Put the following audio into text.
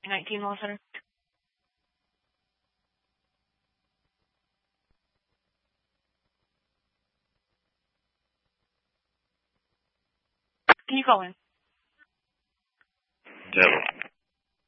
19 Wall Center. Can you call in? Devil.